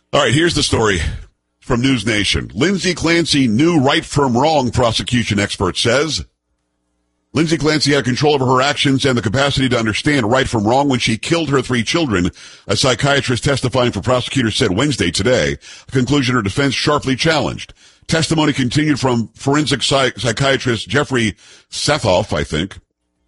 All right, here's the story from News Nation. Lindsay Clancy knew right from wrong, prosecution expert says. Lindsay Clancy had control over her actions and the capacity to understand right from wrong when she killed her 3 children, a psychiatrist testifying for prosecutors said Wednesday today, a conclusion her defense sharply challenged. Testimony continued from forensic psychiatrist Jeffrey Sathoff, I think,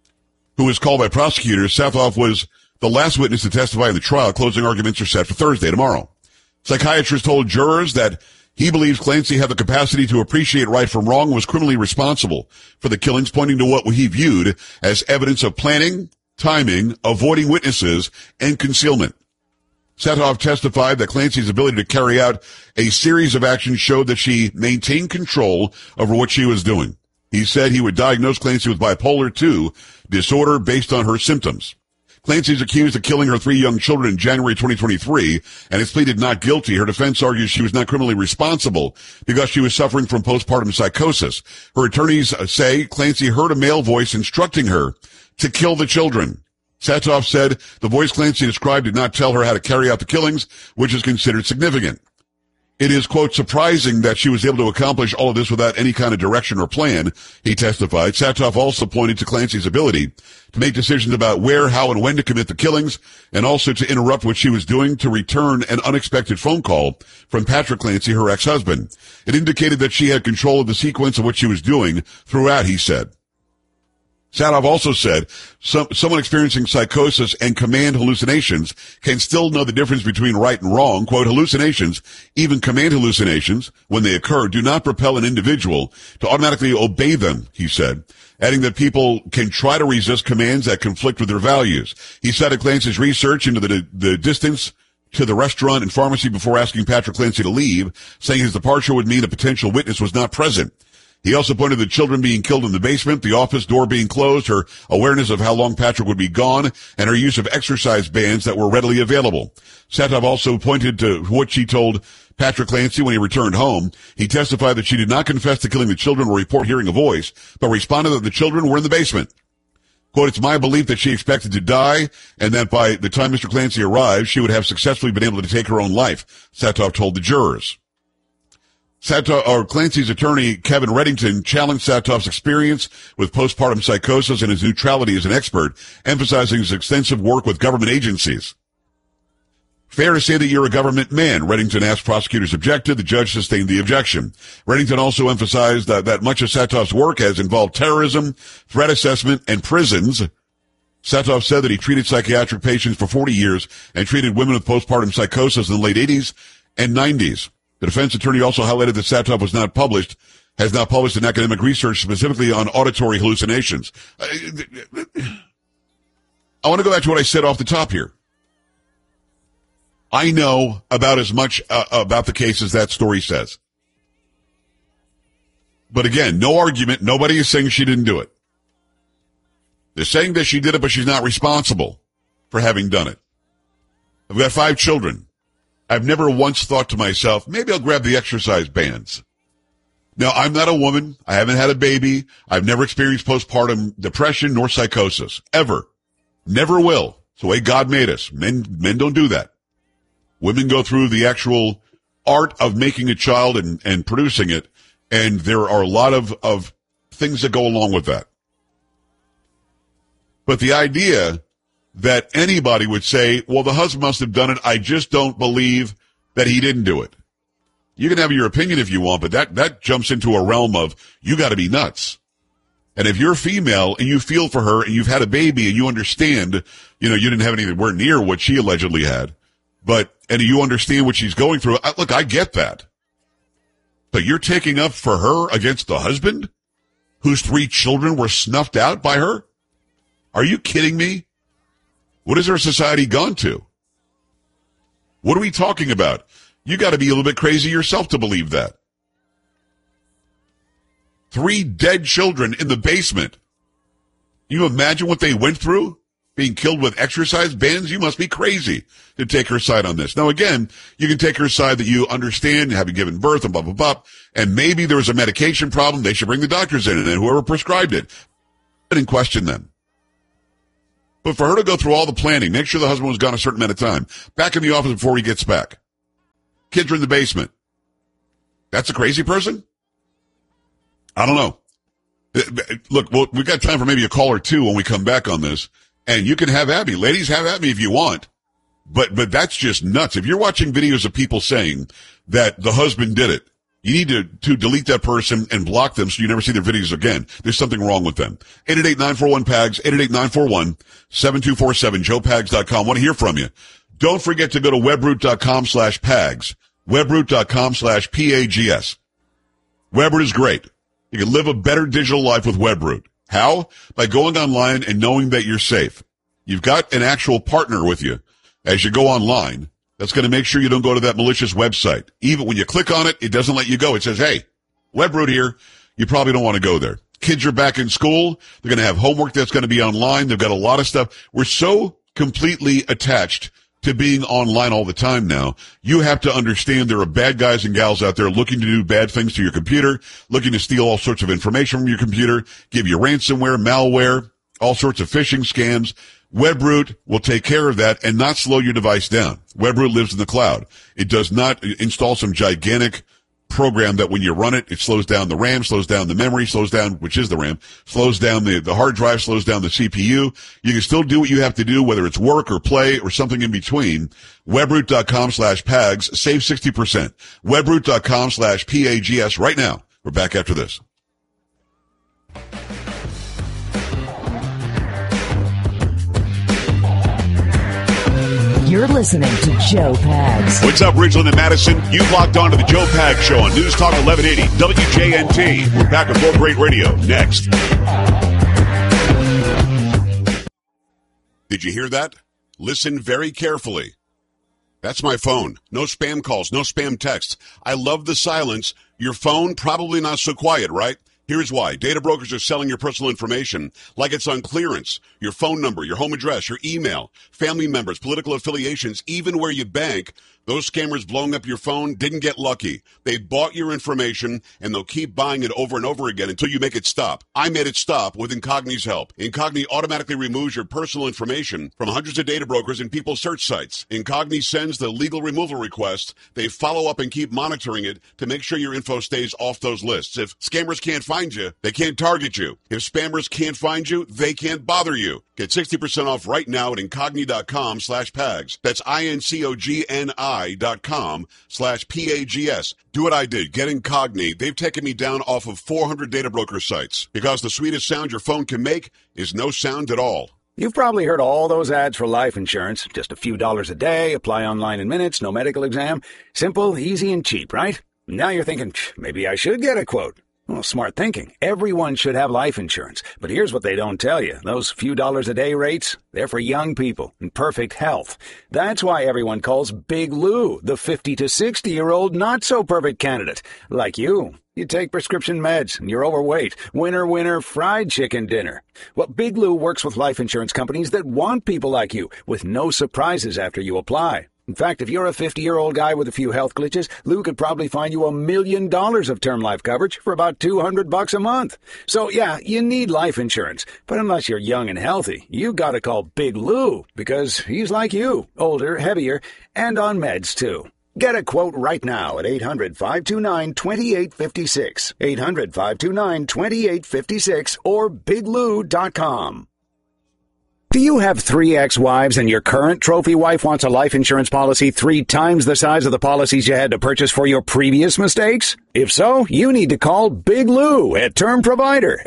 who was called by prosecutors. Sathoff was the last witness to testify in the trial. Closing arguments are set for Thursday, tomorrow. Psychiatrist told jurors that he believes Clancy had the capacity to appreciate right from wrong and was criminally responsible for the killings, pointing to what he viewed as evidence of planning, timing, avoiding witnesses, and concealment. Sathoff testified that Clancy's ability to carry out a series of actions showed that she maintained control over what she was doing. He said he would diagnose Clancy with bipolar II disorder based on her symptoms. Clancy is accused of killing her 3 young children in January 2023 and has pleaded not guilty. Her defense argues she was not criminally responsible because she was suffering from postpartum psychosis. Her attorneys say Clancy heard a male voice instructing her to kill the children. Sathoff said the voice Clancy described did not tell her how to carry out the killings, which is considered significant. It is, quote, surprising that she was able to accomplish all of this without any kind of direction or plan, he testified. Sathoff also pointed to Clancy's ability to make decisions about where, how, and when to commit the killings, and also to interrupt what she was doing to return an unexpected phone call from Patrick Clancy, her ex-husband. It indicated that she had control of the sequence of what she was doing throughout, he said. Sathoff also said someone experiencing psychosis and command hallucinations can still know the difference between right and wrong. Quote, hallucinations, even command hallucinations, when they occur, do not propel an individual to automatically obey them, he said, adding that people can try to resist commands that conflict with their values. He cited Clancy's research into the distance to the restaurant and pharmacy before asking Patrick Clancy to leave, saying his departure would mean a potential witness was not present. He also pointed to the children being killed in the basement, the office door being closed, her awareness of how long Patrick would be gone, and her use of exercise bands that were readily available. Sathoff also pointed to what she told Patrick Clancy when he returned home. He testified that she did not confess to killing the children or report hearing a voice, but responded that the children were in the basement. Quote, it's my belief that she expected to die, and that by the time Mr. Clancy arrived, she would have successfully been able to take her own life, Sathoff told the jurors. Clancy's attorney, Kevin Reddington, challenged Sathoff's experience with postpartum psychosis and his neutrality as an expert, emphasizing his extensive work with government agencies. Fair to say that you're a government man, Reddington asked. Prosecutors objected. The judge sustained the objection. Reddington also emphasized that much of Sathoff's work has involved terrorism, threat assessment, and prisons. Sathoff said that he treated psychiatric patients for 40 years and treated women with postpartum psychosis in the late 80s and 90s. The defense attorney also highlighted that Sathoff has not published an academic research specifically on auditory hallucinations. I want to go back to what I said off the top here. I know about as much about the case as that story says. But again, no argument. Nobody is saying she didn't do it. They're saying that she did it, but she's not responsible for having done it. I've got 5 children. I've never once thought to myself, maybe I'll grab the exercise bands. Now, I'm not a woman. I haven't had a baby. I've never experienced postpartum depression nor psychosis. Ever. Never will. It's the way God made us. Men don't do that. Women go through the actual art of making a child and producing it, and there are a lot of things that go along with that. But the idea that anybody would say, well, the husband must have done it, I just don't believe that he didn't do it. You can have your opinion if you want, but that jumps into a realm of, you gotta be nuts. And if you're female and you feel for her and you've had a baby and you understand, you didn't have anywhere near what she allegedly had, and you understand what she's going through, look, I get that. But you're taking up for her against the husband whose 3 children were snuffed out by her? Are you kidding me? What has our society gone to? What are we talking about? You got to be a little bit crazy yourself to believe that. 3 dead children in the basement. You imagine what they went through? Being killed with exercise bands? You must be crazy to take her side on this. Now, again, you can take her side that you understand, having given birth and blah, blah, blah. And maybe there was a medication problem. They should bring the doctors in and whoever prescribed it. I didn't question them. But for her to go through all the planning, make sure the husband was gone a certain amount of time, back in the office before he gets back, Kids are in the basement. That's a crazy person? I don't know. Look, well, we've got time for maybe a call or two when we come back on this. And you can have at me. Ladies, have at me if you want. But that's just nuts. If you're watching videos of people saying that the husband did it, you need to delete that person and block them so you never see their videos again. There's something wrong with them. 888-941-PAGS, 888-941-7247, joepags.com. Want to hear from you. Don't forget to go to webroot.com/PAGS, webroot.com/PAGS. Webroot is great. You can live a better digital life with Webroot. How? By going online and knowing that you're safe. You've got an actual partner with you as you go online. That's going to make sure you don't go to that malicious website. Even when you click on it, it doesn't let you go. It says, hey, Webroot here. You probably don't want to go there. Kids are back in school. They're going to have homework that's going to be online. They've got a lot of stuff. We're so completely attached to being online all the time now. You have to understand there are bad guys and gals out there looking to do bad things to your computer, looking to steal all sorts of information from your computer, give you ransomware, malware, all sorts of phishing scams. Webroot will take care of that and not slow your device down. Webroot lives in the cloud. It does not install some gigantic program that when you run it, it slows down the RAM, slows down the memory, slows down, which is the RAM, slows down the hard drive, slows down the CPU. You can still do what you have to do, whether it's work or play or something in between. Webroot.com/PAGS, save 60%. Webroot.com/PAGS right now. We're back after this. You're listening to Joe Pags. What's up, Ridgeland and Madison? You've locked on to the Joe Pags Show on News Talk 1180 WJNT. We're back with more great radio next. Did you hear that? Listen very carefully. That's my phone. No spam calls, no spam texts. I love the silence. Your phone, probably not so quiet, right? Here's why. Data brokers are selling your personal information like it's on clearance. Your phone number, your home address, your email, family members, political affiliations, even where you bank. Those scammers blowing up your phone didn't get lucky. They bought your information, and they'll keep buying it over and over again until you make it stop. I made it stop with Incogni's help. Incogni automatically removes your personal information from hundreds of data brokers and people's search sites. Incogni sends the legal removal request. They follow up and keep monitoring it to make sure your info stays off those lists. If scammers can't find you, they can't target you. If spammers can't find you, they can't bother you. Get 60% off right now at Incogni.com/PAGS. That's INCOGNI.com/PAGS. Do what I did. Get Incogni. They've taken me down off of 400 data broker sites because the sweetest sound your phone can make is no sound at all. You've probably heard all those ads for life insurance. Just a few dollars a day, apply online in minutes, no medical exam. Simple, easy, and cheap, right? Now you're thinking, maybe I should get a quote. Well, smart thinking. Everyone should have life insurance. But here's what they don't tell you. Those few dollars a day rates, they're for young people in perfect health. That's why everyone calls Big Lou the 50 to 60-year-old not-so-perfect candidate. Like you. You take prescription meds and you're overweight. Winner, fried chicken dinner. Well, Big Lou works with life insurance companies that want people like you with no surprises after you apply. In fact, if you're a 50-year-old guy with a few health glitches, Lou could probably find you $1 million of term life coverage for about $200 a month. So, yeah, you need life insurance. But unless you're young and healthy, you gotta call Big Lou because he's like you, older, heavier, and on meds, too. Get a quote right now at 800-529-2856, 800-529-2856, or biglou.com. Do you have 3 ex-wives and your current trophy wife wants a life insurance policy 3 times the size of the policies you had to purchase for your previous mistakes? If so, you need to call Big Lou at Term Provider,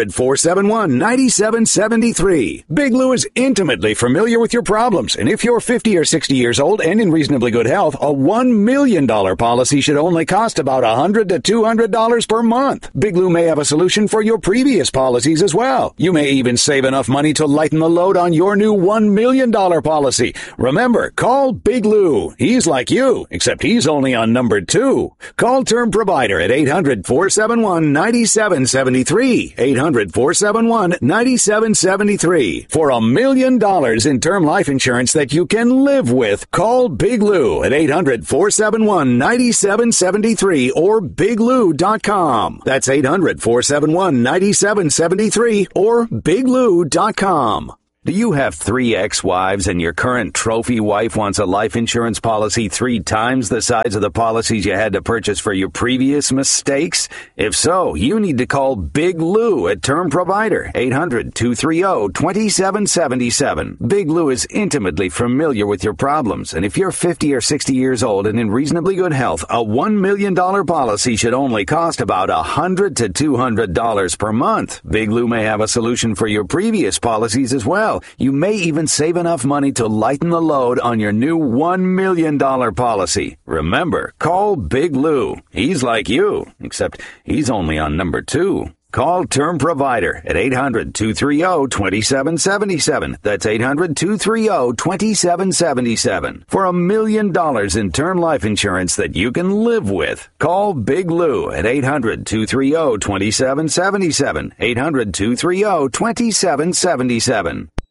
800-471-9773. Big Lou is intimately familiar with your problems, and if you're 50 or 60 years old and in reasonably good health, a $1 million policy should only cost about $100 to $200 per month. Big Lou may have a solution for your previous policies as well. You may even save enough money to lighten the load on your new $1 million policy. Remember, call Big Lou. He's like you, except he's only on number 2. Call Term Provider at 800-471-9773, 800-471-9773. For $1 million in term life insurance that you can live with, call Big Lou at 800-471-9773 or biglou.com. That's 800-471-9773 or biglou.com. Do you have 3 ex-wives and your current trophy wife wants a life insurance policy 3 times the size of the policies you had to purchase for your previous mistakes? If so, you need to call Big Lou at Term Provider, 800-230-2777. Big Lou is intimately familiar with your problems, and if you're 50 or 60 years old and in reasonably good health, a $1 million policy should only cost about $100 to $200 per month. Big Lou may have a solution for your previous policies as well. You may even save enough money to lighten the load on your new $1 million policy. Remember, call Big Lou. He's like you, except he's only on number 2. Call Term Provider at 800-230-2777. That's 800-230-2777. For $1 million in term life insurance that you can live with. Call Big Lou at 800-230-2777. 800-230-2777.